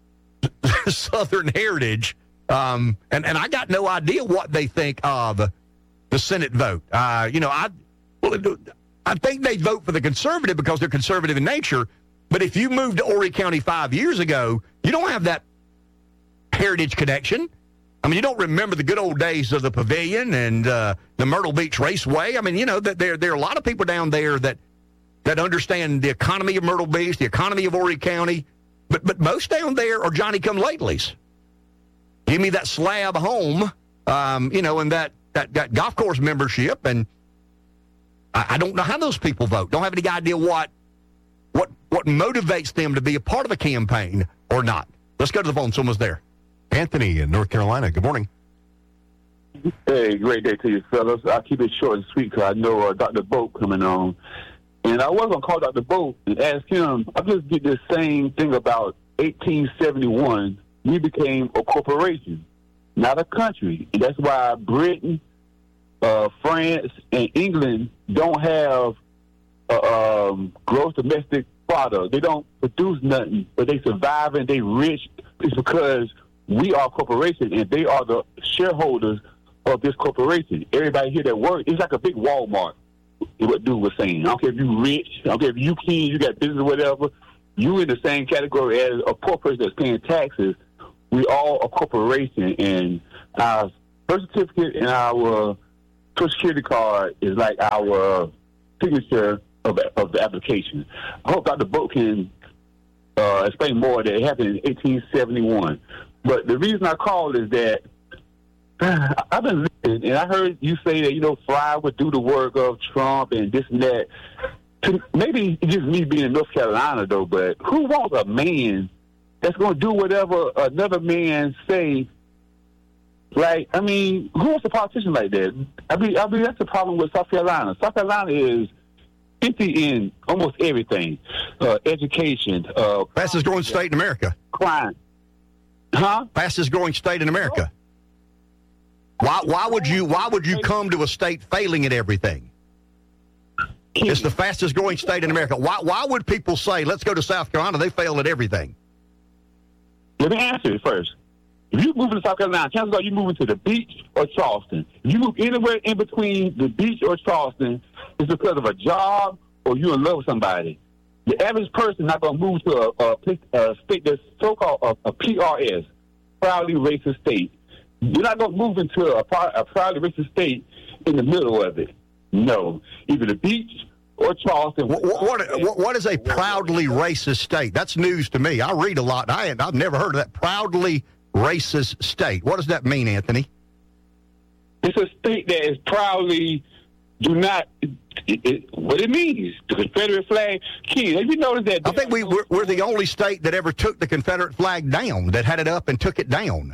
Southern heritage. Um, and, and I got no idea what they think of the Senate vote. Uh, you know, I well, I think they vote for the conservative because they're conservative in nature. But if you moved to Horry County five years ago, you don't have that heritage connection. I mean, you don't remember the good old days of the Pavilion and uh, the Myrtle Beach Raceway. I mean, you know, that there there are a lot of people down there that that understand the economy of Myrtle Beach, the economy of Horry County. But but most down there are Johnny-come-latelys. Give me that slab home, um, you know, and that that, that golf course membership, and I, I don't know how those people vote. Don't have any idea what what what motivates them to be a part of a campaign or not. Let's go to the phone. Someone's there. Anthony in North Carolina. Good morning. Hey, great day to you, fellas. I'll keep it short and sweet because I know uh, Doctor Boat coming on. And I was going to call Doctor Boat and ask him, I just get this same thing about eighteen seventy-one. We became a corporation, not a country. And that's why Britain, uh, France, and England don't have uh, um, gross domestic product. They don't produce nothing, but they survive and they rich. It's because we are a corporation and they are the shareholders of this corporation. Everybody here that works, it's like a big Walmart, is what dude was saying. I don't care if you rich, I don't care if you keen, you got business or whatever, you in the same category as a poor person that's paying taxes. We all a corporation, and our birth certificate and our Social Security card is like our signature of, of the application. I hope Doctor Boat can uh, explain more that it happened in eighteen seventy-one. But the reason I called is that I've been listening, and I heard you say that, you know, Fry would do the work of Trump and this and that. To, maybe it's just me being in North Carolina, though, but who wants a man that's going to do whatever another man say? Like, I mean, who wants a politician like that? I mean, I mean that's the problem with South Carolina. South Carolina is empty in almost everything. Uh, education. Uh, Fastest growing state in America. Crime. Huh? Fastest growing state in America. Why why would you why would you come to a state failing at everything? It's the fastest growing state in America. Why why would people say, let's go to South Carolina, they fail at everything? Let me answer it first. If you move to South Carolina, chances are you moving to the beach or Charleston. If you move anywhere in between the beach or Charleston, it's because of a job or you're in love with somebody. The average person not going to move to a, a, a state that's so-called a, a P R S, proudly racist state. You're not going to move into a, a proudly racist state in the middle of it. No. Either the beach or Charleston. What, what, what, what is a proudly racist state? That's news to me. I read a lot. And I, I've never heard of that. Proudly racist state. What does that mean, Anthony? It's a state that is proudly do not. It, it, what it means, the Confederate flag. Key, have you noticed that? I think we, we're, we're the only state that ever took the Confederate flag down, that had it up and took it down.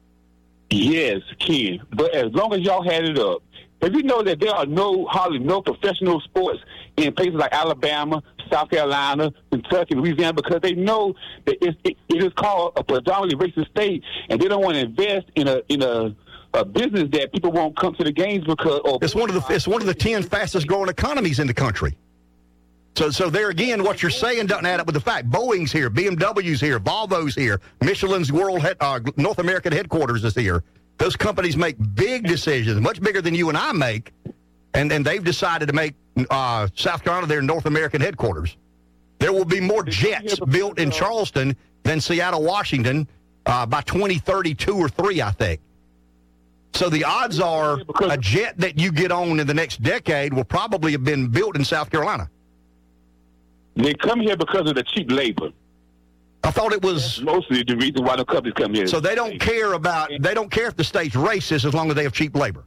Yes, Ken. But as long as y'all had it up, have you know that there are no hardly no professional sports in places like Alabama, South Carolina, Kentucky, Louisiana, because they know that it's, it, it is called a predominantly racist state, and they don't want to invest in a in a, a business that people won't come to the games because. Or, it's one of the it's one of the ten fastest growing economies in the country. So, so there again, what you're saying doesn't add up with the fact. Boeing's here, B M W's here, Volvo's here, Michelin's world head, uh, North American headquarters is here. Those companies make big decisions, much bigger than you and I make, and, and they've decided to make uh, South Carolina their North American headquarters. There will be more jets built in Charleston than Seattle, Washington uh, by twenty thirty-two or three, I think. So the odds are a jet that you get on in the next decade will probably have been built in South Carolina. They come here because of the cheap labor. I thought it was That's mostly the reason why the companies come here. So they don't care about they don't care if the state's racist as long as they have cheap labor.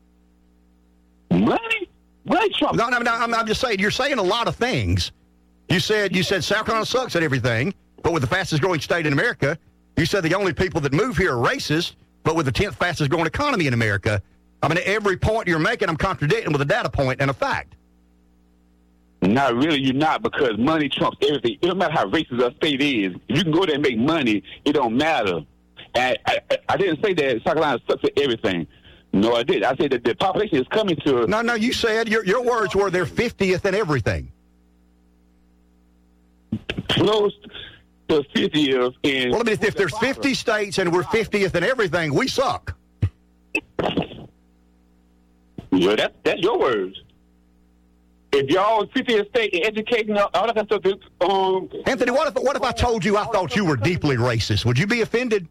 Money, money, Trump. No, no, no. I'm, I'm just saying you're saying a lot of things. You said you said South Carolina sucks at everything, but with the fastest growing state in America, you said the only people that move here are racist, but with the tenth fastest growing economy in America. I mean, every point you're making, I'm contradicting with a data point and a fact. Not really, you're not, because money trumps everything. It don't matter how racist a state is. If you can go there and make money, it don't matter. And I, I, I didn't say that South Carolina sucks at everything. No, I did. I said that the population is coming to... No, no, you said, your your words were they're fiftieth in everything. Close to fiftieth in... Well, I mean, if there's fifty states and we're fiftieth in everything, we suck. Well, that, that's your words. If y'all fiftieth state and educating all that stuff, um, Anthony, what if what if I told you I thought you were deeply racist? Would you be offended?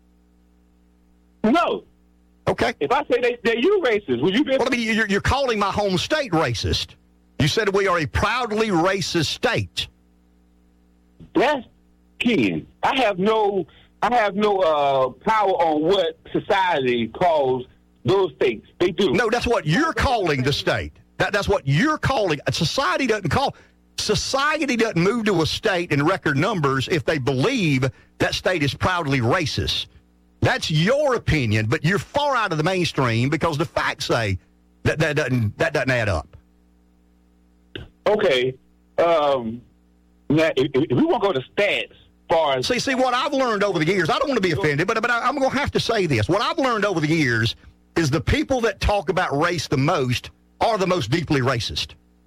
No. Okay. If I say they, they're you racist, would you be? Well, I mean, you're, you're calling my home state racist. You said we are a proudly racist state. That's Ken. I have no, I have no uh, power on what society calls those states. They do. No, that's what you're calling the state. That, that's what you're calling. Society doesn't call. Society doesn't move to a state in record numbers if they believe that state is proudly racist. That's your opinion, but you're far out of the mainstream because the facts say that that doesn't that doesn't add up. Okay. Um, now, if, if we want to go to stats, far as see, see what I've learned over the years. I don't want to be offended, but but I, I'm going to have to say this. What I've learned over the years is the people that talk about race the most are the most deeply racist.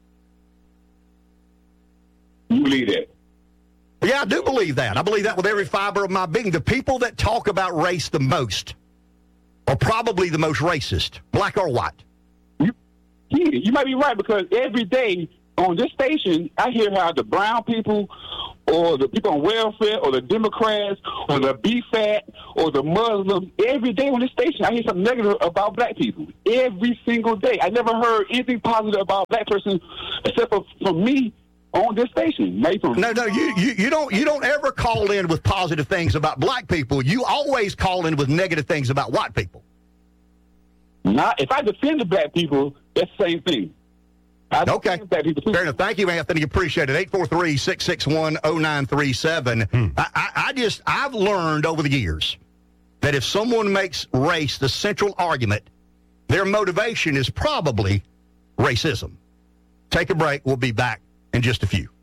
You believe that? Yeah, I do believe that. I believe that with every fiber of my being. The people that talk about race the most are probably the most racist, black or white. You, you might be right, because every day on this station, I hear how the brown people or the people on welfare or the Democrats or the B F A T or the Muslims, every day on this station, I hear something negative about black people. Every single day. I never heard anything positive about a black person except for, for me on this station. No, no, you, you, you don't you don't ever call in with positive things about black people. You always call in with negative things about white people. Not if I defend the black people, that's the same thing. I okay. Fair enough. Thank you, Anthony. Appreciate it. eight four three, six six one, zero nine three seven. Hmm. I, I, I just, I've learned over the years that if someone makes race the central argument, their motivation is probably racism. Take a break. We'll be back in just a few.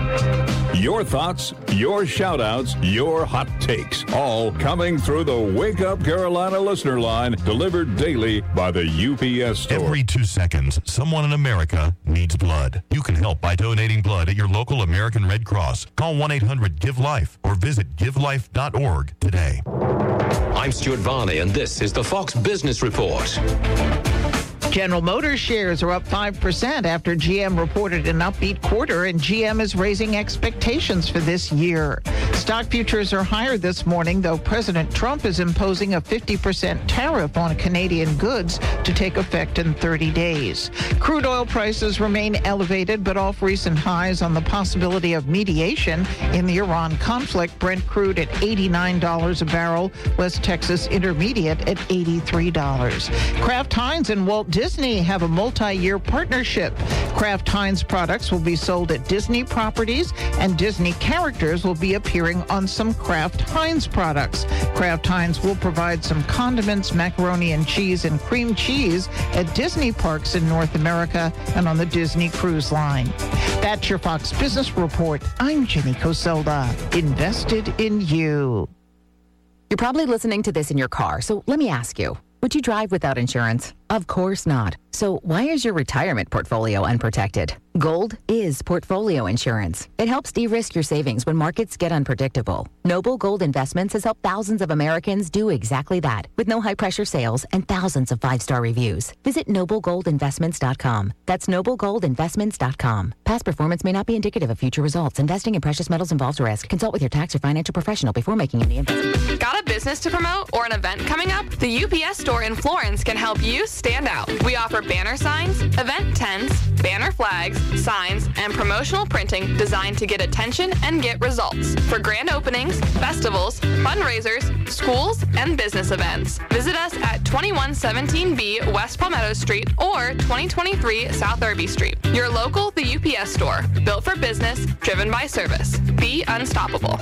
Your thoughts, your shout-outs, your hot takes, all coming through the Wake Up Carolina listener line, delivered daily by the U P S store. Every two seconds, someone in America needs blood. You can help by donating blood at your local American Red Cross. Call one eight hundred give life or visit give life dot org today. I'm Stuart Varney, and this is the Fox Business Report. General Motors shares are up five percent after G M reported an upbeat quarter, and G M is raising expectations for this year. Stock futures are higher this morning, though President Trump is imposing a fifty percent tariff on Canadian goods to take effect in thirty days. Crude oil prices remain elevated, but off recent highs on the possibility of mediation in the Iran conflict. Brent crude at eighty-nine dollars a barrel, West Texas Intermediate at eighty-three dollars. Kraft Heinz and Walt Disney have a multi-year partnership. Kraft Heinz products will be sold at Disney properties, and Disney characters will be appearing on some Kraft Heinz products. Kraft Heinz will provide some condiments, macaroni and cheese, and cream cheese at Disney parks in North America and on the Disney Cruise Line. That's your Fox Business Report. I'm Jenny Coselda. Invested in you. You're probably listening to this in your car, so let me ask you, would you drive without insurance? Of course not. So why is your retirement portfolio unprotected? Gold is portfolio insurance. It helps de-risk your savings when markets get unpredictable. Noble Gold Investments has helped thousands of Americans do exactly that, with no high-pressure sales and thousands of five-star reviews. Visit noble gold investments dot com. That's noble gold investments dot com. Past performance may not be indicative of future results. Investing in precious metals involves risk. Consult with your tax or financial professional before making any investment. Got a business to promote or an event coming up? The U P S store in Florence can help you stand out. We offer banner signs, event tents, banner flags, signs, and promotional printing designed to get attention and get results for grand openings, festivals, fundraisers, schools, and business events. Visit us at twenty-one seventeen B West Palmetto Street or twenty twenty-three South Irby Street. Your local, the U P S store, built for business, driven by service. Be unstoppable.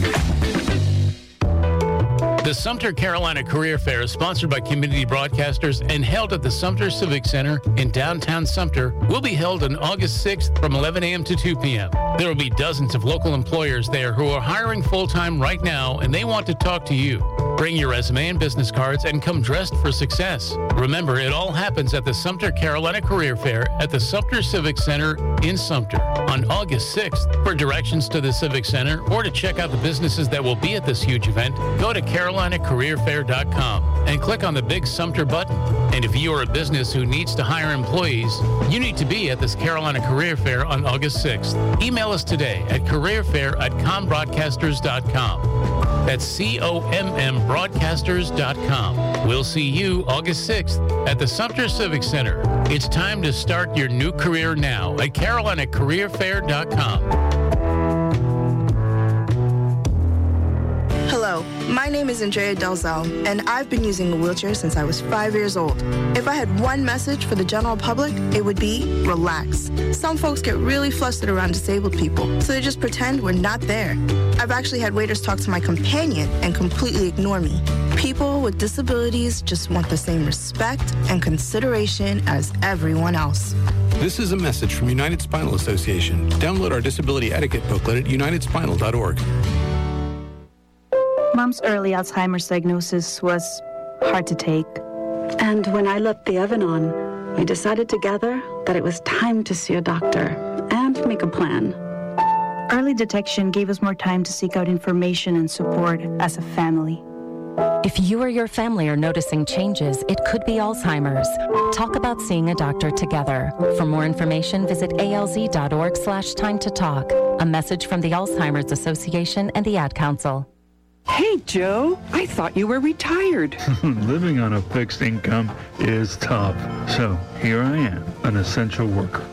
The Sumter Carolina Career Fair is sponsored by community broadcasters and held at the Sumter Civic Center in downtown Sumter. Will be held on August sixth from eleven a.m. to two p.m. There will be dozens of local employers there who are hiring full-time right now, and they want to talk to you. Bring your resume and business cards and come dressed for success. Remember, it all happens at the Sumter Carolina Career Fair at the Sumter Civic Center in Sumter on August sixth. For directions to the Civic Center or to check out the businesses that will be at this huge event, go to carolina career fair dot com and click on the big Sumter button. And if you are a business who needs to hire employees, you need to be at this Carolina Career Fair on August sixth. Email us today at careerfair at combroadcasters dot com. That's C O M M broadcasters dot com. We'll see you August sixth at the Sumter Civic Center. It's time to start your new career now at carolina career fair dot com. Hello, My name is Andrea Delzell, and I've been using a wheelchair since I was five years old. If I had one message for the general public, it would be relax. Some folks get really flustered around disabled people, so they just pretend we're not there. I've actually had waiters talk to my companion and completely ignore me. People with disabilities just want the same respect and consideration as everyone else. This is a message from United Spinal Association. Download our disability etiquette booklet at united spinal dot org. Mom's early Alzheimer's diagnosis was hard to take. And when I left the oven on, we decided together that it was time to see a doctor and make a plan. Early detection gave us more time to seek out information and support as a family. If you or your family are noticing changes, it could be Alzheimer's. Talk about seeing a doctor together. For more information, visit alz.org slash time to talk. A message from the Alzheimer's Association and the Ad Council. Hey, Joe, I thought you were retired. Living on a fixed income is tough. So here I am, an essential worker.